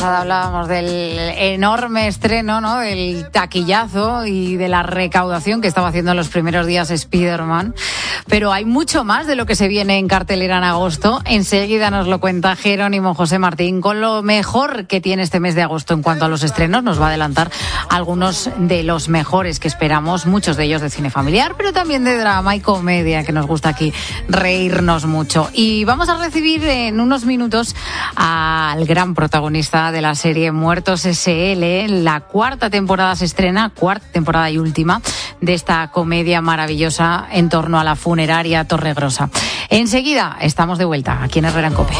Hablábamos del enorme estreno, ¿no? Del taquillazo y de la recaudación que estaba haciendo en los primeros días Spider-Man. Pero hay mucho más de lo que se viene en cartelera en agosto. Enseguida nos lo cuenta Jerónimo José Martín con lo mejor que tiene este mes de agosto en cuanto a los estrenos. Nos va a adelantar algunos de los mejores que esperamos, muchos de ellos de cine familiar, pero también de drama y comedia, que nos gusta aquí reírnos mucho. Y vamos a recibir en unos minutos al gran protagonista de la serie Muertos S.L. La cuarta temporada se estrena, cuarta temporada y última de esta comedia maravillosa en torno a la funeraria Torregrosa. Enseguida estamos de vuelta aquí en Herrera en COPE.